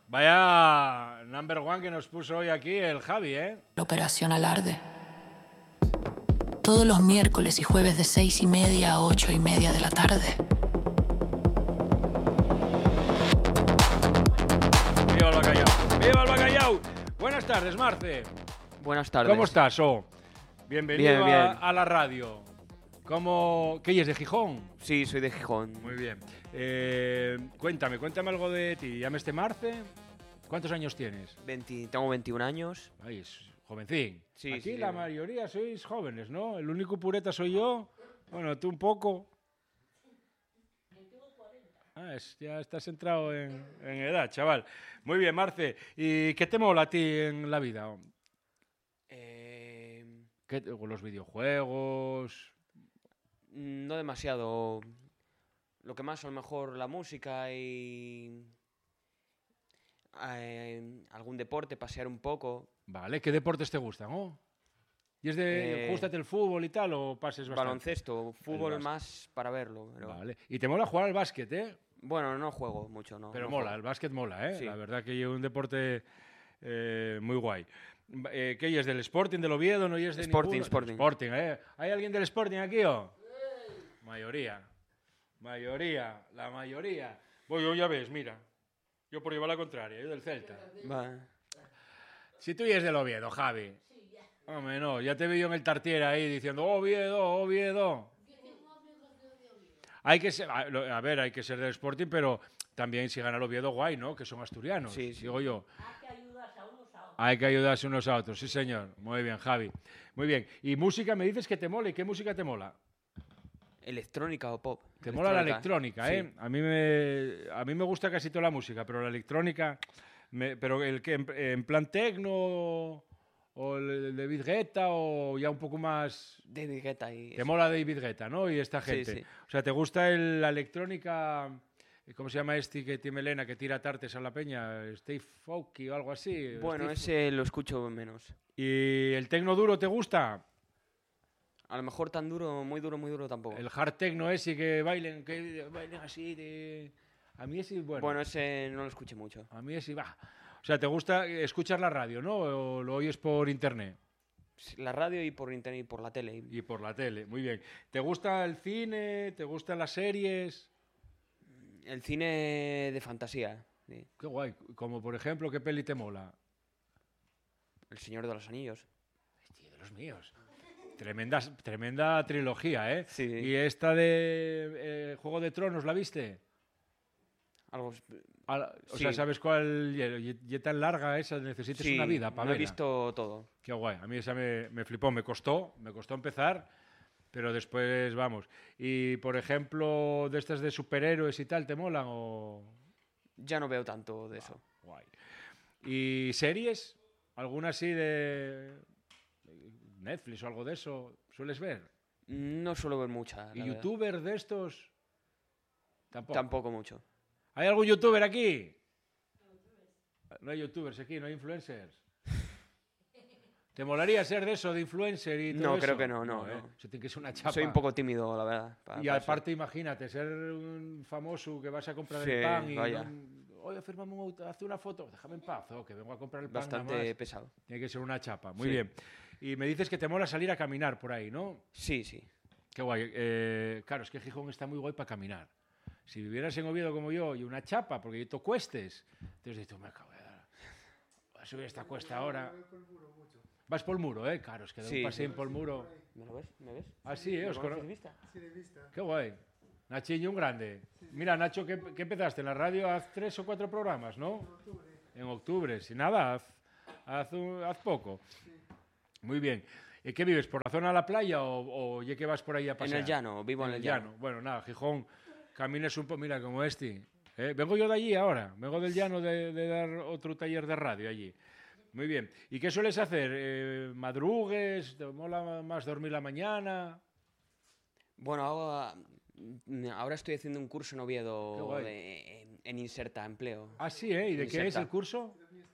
Vaya number one que nos puso hoy aquí el Javi, ¿eh? La Operación Alarde. Todos los miércoles y jueves de 6:30 a 8:30 de la tarde. ¡Viva el bacallao! ¡Viva el bacallao! Buenas tardes, Marce. Buenas tardes. ¿Cómo estás, Bienvenido Bien. A la radio. ¿Qué es de Gijón? Sí, soy de Gijón. Muy bien. Cuéntame algo de ti. ¿Llames Marce? ¿Cuántos años tienes? Tengo 21 años. Ay, es jovencín. Sí, Aquí sí, la mayoría sois jóvenes, ¿no? El único pureta soy yo. Bueno, tú un poco. Ya estás entrado en edad, chaval. Muy bien, Marce. ¿Y qué te mola a ti en la vida? ¿Los videojuegos? No demasiado. Lo que más, a lo mejor, la música y algún deporte, pasear un poco. Vale, ¿qué deportes te gustan, ¿Y es de gústate el fútbol y tal o pases bastante? Baloncesto, fútbol más para verlo. Pero... Vale. ¿Y te mola jugar al básquet, Bueno, no juego mucho, no. Pero no mola, juego. el básquet mola, Sí. La verdad que es un deporte muy guay. ¿Qué es del Sporting, del Oviedo? ¿No es de Sporting, ninguno? Sporting. ¿Hay alguien del Sporting aquí, Mayoría. La mayoría. Yo ya ves, mira. Yo por llevar la contraria, yo del Celta. Va. Si tú eres del Oviedo, Javi. Hombre, no, ya te veo en el Tartiere ahí diciendo Oviedo. Hay que ser, hay que ser del Sporting, pero también si gana el Oviedo, guay, ¿no? Que son asturianos, Sí. digo yo. Hay que ayudarse unos a otros, sí señor. Muy bien, Javi. Muy bien. ¿Y música me dices que te mola? ¿Y qué música te mola? Electrónica o pop. Te mola la electrónica, sí. A mí me gusta casi toda la música, pero la electrónica... pero el que en plan tecno o el de David Guetta o ya un poco más... David Guetta y... Te mola David Guetta, ¿no? Y esta gente. Sí. O sea, ¿te gusta la electrónica... ¿Cómo se llama que tiene melena, que tira tartes a la peña? Steve Aoki o algo así. Bueno, ese lo escucho menos. ¿Y el tecno duro te gusta? A lo mejor tan duro, muy duro tampoco. El hard techno ese que bailen así de... A mí ese, Bueno, ese no lo escuché mucho. A mí ese va. O sea, ¿te gusta escuchar la radio, no? ¿O lo oyes por internet? La radio y por internet y por la tele. Y por la tele, muy bien. ¿Te gusta el cine? ¿Te gustan las series? El cine de fantasía. Sí. Qué guay. Como por ejemplo, ¿qué peli te mola? El Señor de los Anillos. Tío, de los míos. Tremenda trilogía, Sí. ¿Y esta de Juego de Tronos, la viste? Algo... O sea, ¿sabes cuál? Y tan larga esa, necesitas una vida para lo he verla. visto todo. Qué guay. A mí esa me flipó. Me costó empezar, pero después vamos. Y, por ejemplo, de estas de superhéroes y tal, ¿te molan o...? Ya no veo tanto de eso. Guay. ¿Y series? ¿Alguna así de Netflix o algo de eso? ¿Sueles ver? No suelo ver muchas. ¿Y youtubers de estos? Tampoco mucho. ¿Hay algún youtuber aquí? No hay youtubers aquí, no hay influencers. ¿Te molaría ser de eso, de influencer y todo No, eso? creo que no. Eso tiene que ser una chapa. Soy un poco tímido, la verdad. Y aparte, imagínate, ser un famoso que vas a comprar el pan y... vaya. Oye, fírmame haz una foto. Déjame en paz, que vengo a comprar el pan. Bastante pesado. Tiene que ser una chapa. Muy bien. Y me dices que te mola salir a caminar por ahí, ¿no? Sí. Qué guay. Claro, es que Gijón está muy guay para caminar. Si vivieras en Oviedo como yo y una chapa, porque yo cuestes, entonces tú me acabo de dar. Voy a subir esta cuesta ahora. Vas por el muro, Claro, es que da un paseo por el muro. ¿Me lo ves? ¿Me ves? Ah, sí, ¿Os conozco de vista? Sí, de vista. Qué guay. Nachiño, un grande. Mira, Nacho, ¿qué empezaste? En la radio haz 3 o 4 programas, ¿no? En octubre. Sin nada, haz poco. Sí. Muy bien. ¿Y qué vives? ¿Por la zona de la playa o ya que vas por ahí a pasear? En el llano, vivo en el llano. Bueno, nada, Gijón, camines un poco, mira, como este. Vengo yo de allí ahora, vengo del llano de dar otro taller de radio allí. Muy bien. ¿Y qué sueles hacer? ¿Madrugues? ¿Te mola más dormir la mañana? Bueno, ahora estoy haciendo un curso en Oviedo en Inserta, empleo. Ah, sí, ¿Y de qué es el curso?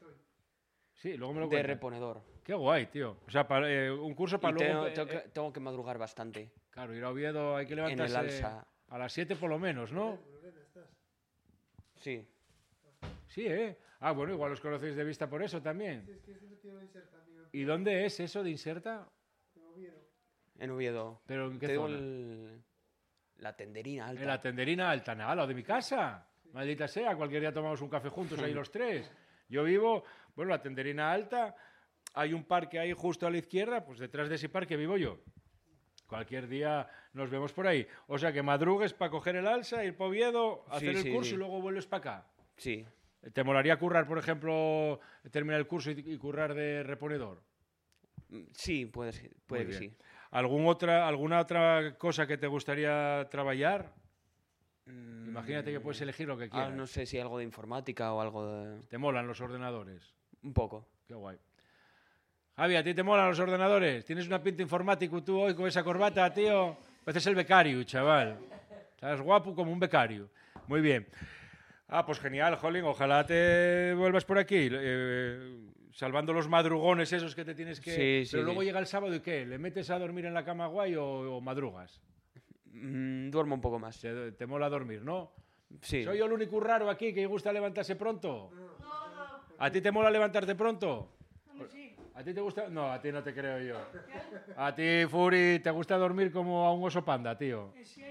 Sí, luego me lo cuentas. De reponedor. Qué guay, tío. O sea, un curso para luego... Tengo que madrugar bastante. Claro, ir a Oviedo hay que levantarse En el Alsa. a las 7 por lo menos, ¿no? Sí. Sí, ¿eh? Ah, bueno, igual os conocéis de vista por eso también. Sí, es que es divertido de Inserta, amigo. ¿Y dónde es eso de Inserta? En Oviedo. En Oviedo. ¿Pero en qué Te digo zona? la tenderina alta. En la tenderina alta, al lado de mi casa. Maldita sea, cualquier día tomamos un café juntos ahí los tres. Yo vivo, bueno, la tenderina alta, hay un parque ahí justo a la izquierda, pues detrás de ese parque vivo yo. Cualquier día nos vemos por ahí. O sea que madrugues para coger el alza, ir para Oviedo, hacer el curso y luego vuelves para acá. Sí. ¿Te molaría currar, por ejemplo, terminar el curso y currar de reponedor? Sí, puede que sí. ¿Alguna otra cosa que te gustaría trabajar? Imagínate que puedes elegir lo que quieras. No sé si algo de informática o algo de... ¿Te molan los ordenadores? Un poco. Qué guay. Javi, ¿a ti te molan los ordenadores? ¿Tienes una pinta informático tú hoy con esa corbata, tío? Pareces el becario, chaval. Estás guapo como un becario. Muy bien. Ah, pues genial, Jolín. Ojalá te vuelvas por aquí. Salvando los madrugones esos que te tienes que... Sí, Pero luego llega el sábado y ¿qué? ¿Le metes a dormir en la cama guay o madrugas? Duermo un poco más. Te mola dormir, ¿no? Sí. ¿Soy yo el único raro aquí que gusta levantarse pronto? ¿A ti te mola levantarte pronto? ¿A ti te gusta? No, a ti no te creo yo. A ti, Furi, te gusta dormir como a un oso panda, tío.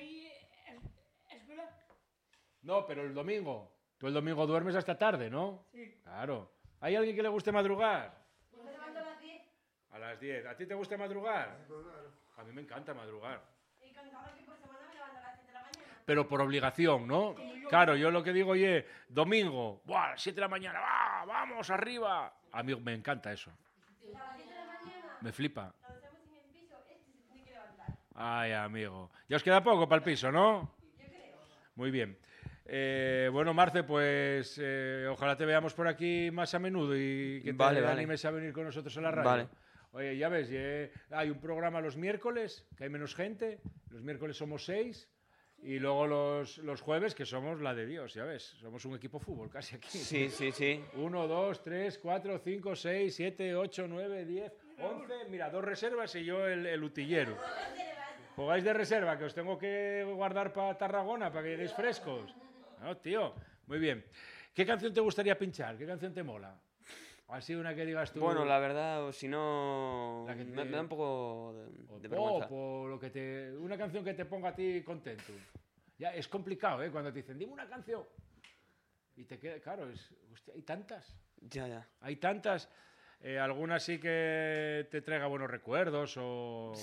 No, pero el domingo. Tú el domingo duermes hasta tarde, ¿no? Sí. Claro. ¿Hay alguien que le guste madrugar? Yo me levanto a las 10. A las 10. ¿A ti te gusta madrugar? Sí, pues claro. A mí me encanta madrugar. Y con cada que por semana me levanto a las 7 de la mañana. Pero por obligación, ¿no? Claro, yo lo que digo, oye, domingo, ¡buah! 7 de la mañana, ¡va! ¡Vamos, arriba! A mí me encanta eso. A las 7 de la mañana, Me flipa. cuando estamos en el piso, este se tiene que levantar. Ay, amigo. Ya os queda poco para el piso, ¿no? Yo creo. Muy bien. Bueno, Marce, pues ojalá te veamos por aquí más a menudo y que te animes a venir con nosotros a la radio. Vale. Oye, ya ves, hay un programa los miércoles, que hay menos gente. Los miércoles somos 6. Y luego los jueves, que somos la de Dios, ya ves. Somos un equipo fútbol casi aquí. Sí, sí, sí. 1, 2, 3, 4, 5, 6, 7, 8, 9, 10, 11. Mira, 2 reservas y yo el utillero. ¿Jugáis de reserva? Que os tengo que guardar para Tarragona, para que lleguéis frescos. No, tío. Muy bien. ¿Qué canción te gustaría pinchar? ¿Qué canción te mola? Así una que digas tú... Bueno, la verdad, o si no... La que Me da un poco de pop, vergüenza. o lo que una canción que te ponga a ti contento. Ya, es complicado, ¿eh? Cuando te dicen, dime una canción. Y te queda... Claro, hostia, hay tantas. Ya. Hay tantas. ¿Alguna sí que te traiga buenos recuerdos o...?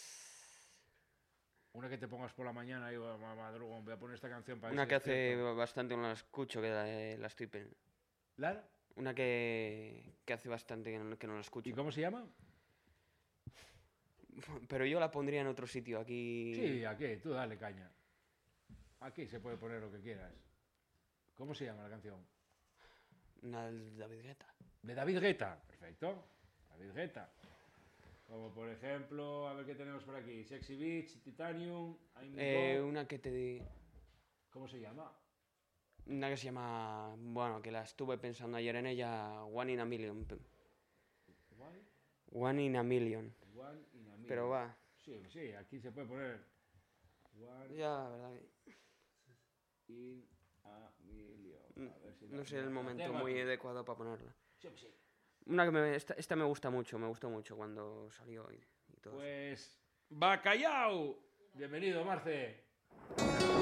Una que te pongas por la mañana y madrugo, voy a poner esta canción para... Una que hace bastante que no la escucho, que la estoy... ¿Lara? Una que hace bastante que no la escucho. ¿Y cómo se llama? Pero yo la pondría en otro sitio, aquí... Sí, aquí, tú dale caña. Aquí se puede poner lo que quieras. ¿Cómo se llama la canción? Una de David Guetta. De David Guetta, perfecto. David Guetta. Como por ejemplo, a ver qué tenemos por aquí. Sexy Beach, Titanium, Una que te di... ¿Cómo se llama? Una que se llama... Bueno, que la estuve pensando ayer en ella, One in a Million. One in a Million. One in a Million. Pero va. Sí, aquí se puede poner... One Ya, verdad que... in a Million. A ver si no sé el momento tengo muy aquí. adecuado para ponerla. Sí. Una que esta me gusta mucho, me gustó mucho cuando salió y todo. Pues... ¡Bacallao! Bienvenido, Marce.